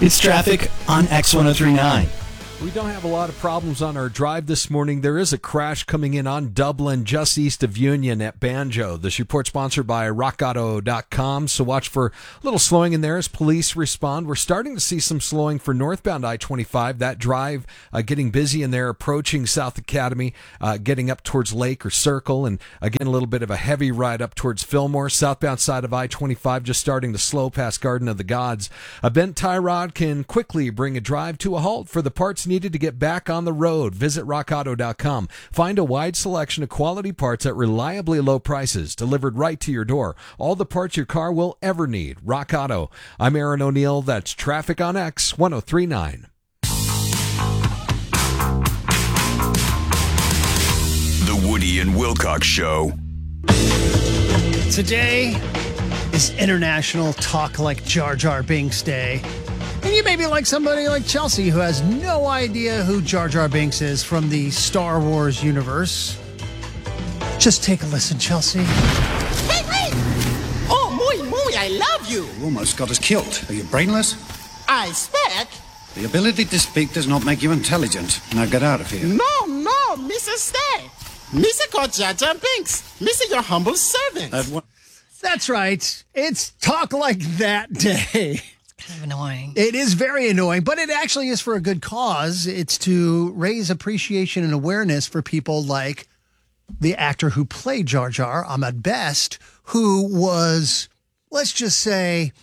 It's traffic on X1039. We don't have a lot of problems on our drive this morning. There is a crash coming in on Dublin, just east of Union at Banjo. This report sponsored by RockAuto.com, so watch for a little slowing in there as police respond. We're starting to see some slowing for northbound I-25. That drive getting busy in there, approaching South Academy, getting up towards Lake or Circle, and again a little bit of a heavy ride up towards Fillmore. Southbound side of I-25 just starting to slow past Garden of the Gods. A bent tie rod can quickly bring a drive to a halt. For the parts needed to get back on the road, visit rockauto.com. Find a wide selection of quality parts at reliably low prices, delivered right to your door. All the parts your car will ever need. Rock Auto. I'm Aaron O'Neill. That's Traffic on X 1039. The Woody and Wilcox Show. Today is International Talk Like Jar Jar Binks Day. And you may be like somebody like Chelsea who has no idea who Jar Jar Binks is from the Star Wars universe. Just take a listen, Chelsea. Hey, hey! Oh, muy, I love you. You almost got us killed. Are you brainless? I speak. The ability to speak does not make you intelligent. Now get out of here. No, Mr. Stay. Mr. called Jar Jar Binks. Mr. your humble servant. That's right. It's Talk Like That Day. Kind of annoying. It is very annoying, but it actually is for a good cause. It's to raise appreciation and awareness for people like the actor who played Jar Jar, Ahmed Best, who was, let's just say,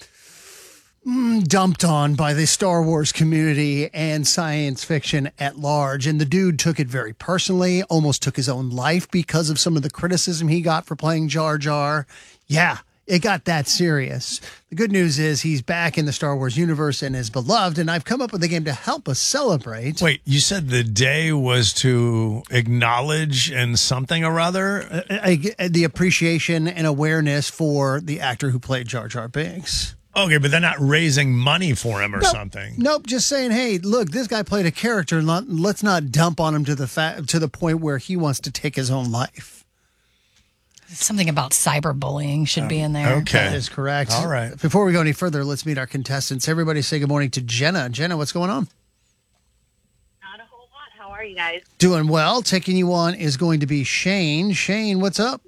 dumped on by the Star Wars community and science fiction at large. And the dude took it very personally, almost took his own life because of some of the criticism he got for playing Jar Jar. Yeah. It got that serious. The good news is he's back in the Star Wars universe and is beloved, and I've come up with a game to help us celebrate. Wait, you said the day was to acknowledge and something or other? The appreciation and awareness for the actor who played Jar Jar Binks. Okay, but they're not raising money for him or something. Nope, just saying, hey, look, this guy played a character. Let's not dump on him to the point where he wants to take his own life. Something about cyberbullying should be in there. Okay. That is correct. All right. Before we go any further, let's meet our contestants. Everybody say good morning to Jenna. Jenna, what's going on? Not a whole lot. How are you guys? Doing well. Taking you on is going to be Shane. Shane, what's up?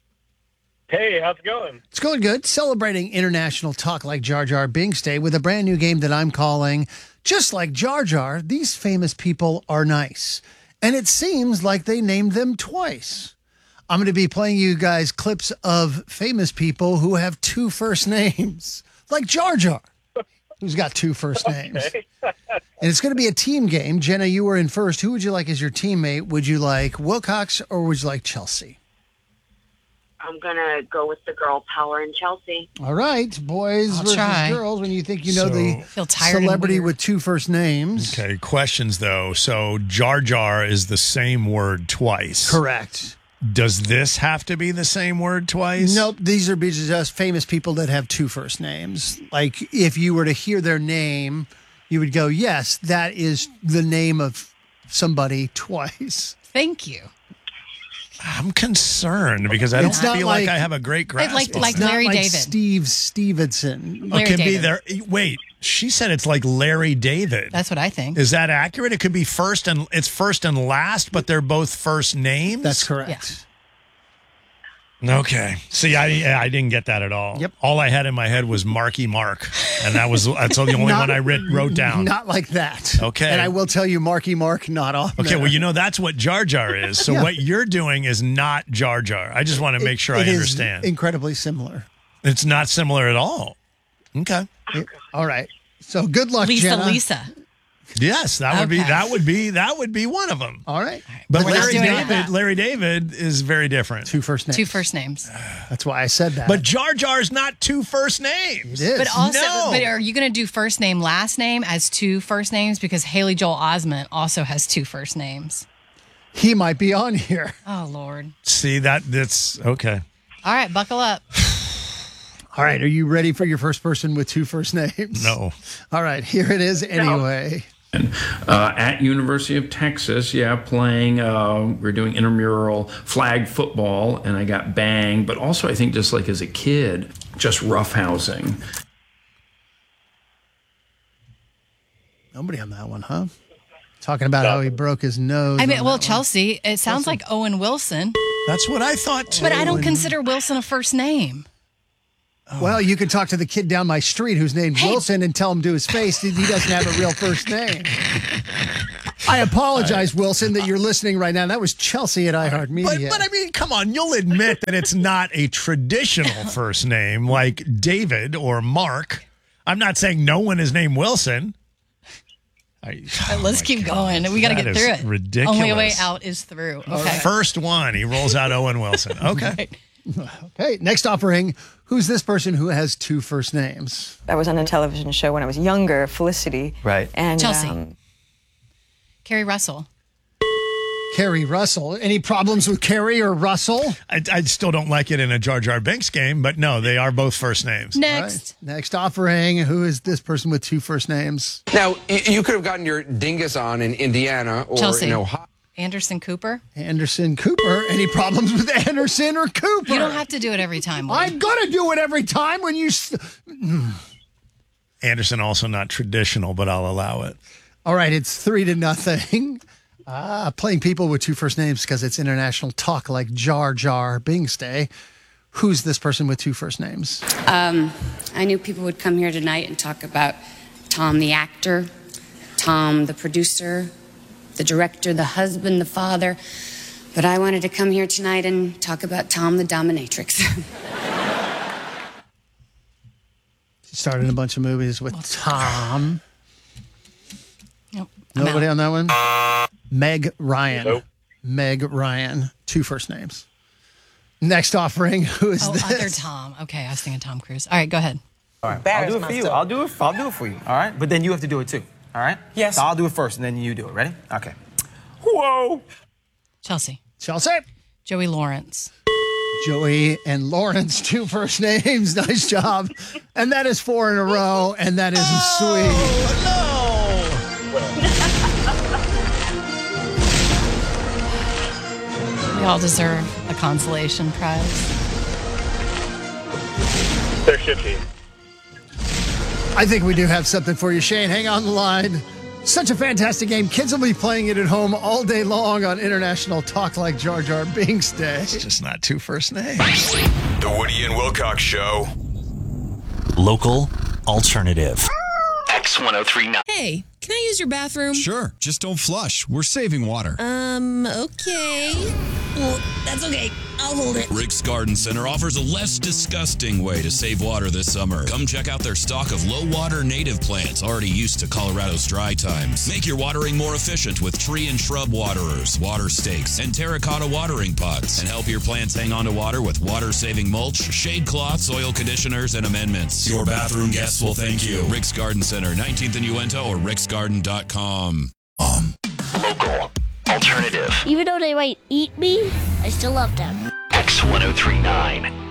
Hey, how's it going? It's going good. Celebrating International Talk Like Jar Jar Binks Day with a brand new game that I'm calling Just Like Jar Jar, These Famous People Are Nice. And it seems like they named them twice. I'm going to be playing you guys clips of famous people who have two first names, like Jar Jar, who's got two first names. And it's going to be a team game. Jenna, you were in first. Who would you like as your teammate? Would you like Wilcox or would you like Chelsea? I'm going to go with the girl power in Chelsea. All right, boys versus girls. When you think you know the feel tired celebrity with two first names. Okay, questions though. So Jar Jar is the same word twice. Correct. Does this have to be the same word twice? Nope. These are just famous people that have two first names. Like if you were to hear their name, you would go, yes, that is the name of somebody twice. Thank you. I'm concerned because I don't feel like I have a great grasp. Like Larry not like David. Steve Stevenson. Larry it can David. be there. Wait, she said it's like Larry David. That's what I think. Is that accurate? It could be first and last, but they're both first names? That's correct. Yeah. Okay. See, I didn't get that at all. Yep. All I had in my head was Marky Mark, and that's the only one I wrote down. Not like that. Okay. And I will tell you, Marky Mark, not on Okay, there. well, you know, that's what Jar Jar is. So what you're doing is not Jar Jar. I just want to make sure I understand. Incredibly similar. It's not similar at all. Okay. All right. So good luck, Jenna. Lisa. Yes, that would be one of them. All right. But let's do it. Larry David is very different. Two first names. Two first names. That's why I said that. But Jar Jar's not two first names. It is. But also, No. but are you going to do first name, last name as two first names? Because Haley Joel Osment also has two first names. He might be on here. Oh, Lord. See, that's okay. All right, buckle up. All right. Are you ready for your first person with two first names? No. All right. Here it is anyway. At University of Texas, playing, we're doing intramural flag football, and I got banged, but also I think just like as a kid, just roughhousing. Nobody on that one, huh? Talking about how he broke his nose. I mean, well, Chelsea, it sounds like Owen Wilson. That's what I thought, too. But I don't consider Wilson a first name. Well, you could talk to the kid down my street who's named Wilson and tell him to his face that he doesn't have a real first name. I apologize, Wilson, that you're listening right now. That was Chelsea at iHeartMedia. But I mean, come on, you'll admit that it's not a traditional first name like David or Mark. I'm not saying no one is named Wilson. Let's keep going. We got to get through it. Ridiculous. Only way out is through. Okay. First one, he rolls out Owen Wilson. Okay. Okay, next offering. Who's this person who has two first names? I was on a television show when I was younger, Felicity. Right. And Chelsea. Carrie Russell. Carrie Russell. Any problems with Carrie or Russell? I still don't like it in a Jar Jar Binks game, but no, they are both first names. Next. Right. Next offering. Who is this person with two first names? Now, you could have gotten your dingus on in Indiana or Chelsea. in Ohio. Anderson Cooper. Anderson Cooper. Any problems with Anderson or Cooper? You don't have to do it every time. I'm going to do it every time when you... Anderson also not traditional, but I'll allow it. All right, it's 3-0. Playing people with two first names because it's international talk like Jar Jar Binks Day. Who's this person with two first names? I knew people would come here tonight and talk about Tom the actor, Tom the producer, the director, the husband, the father. But I wanted to come here tonight and talk about Tom the dominatrix. She starred in a bunch of movies with Tom. Nope. Nobody on that one? Meg Ryan. Nope. Meg Ryan. Two first names. Next offering. Who is this? Other Tom. Okay, I was thinking Tom Cruise. All right, go ahead. All right, I'll do it for you. I'll do it for you. All right, but then you have to do it too. All right? Yes. So I'll do it first, and then you do it. Ready? Okay. Whoa. Chelsea. Joey Lawrence. Joey and Lawrence, two first names. Nice job. And that is 4 in a row, and that is sweet. We all deserve a consolation prize. They're shifty. I think we do have something for you, Shane. Hang on the line. Such a fantastic game. Kids will be playing it at home all day long on International Talk Like Jar Jar Binks Day. It's just not two first names. The Woody and Wilcox Show. Local alternative. X1039. Hey, can I use your bathroom? Sure. Just don't flush. We're saving water. Okay. Well, that's okay. I'll hold it. Rick's Garden Center offers a less disgusting way to save water this summer. Come check out their stock of low-water native plants already used to Colorado's dry times. Make your watering more efficient with tree and shrub waterers, water stakes, and terracotta watering pots. And help your plants hang on to water with water-saving mulch, shade cloths, oil conditioners, and amendments. Your bathroom guests will thank you. Rick's Garden Center, 19th and Uinta, or ricksgarden.com. Local. Alternative. Even though they might eat me, I still love them. X1039.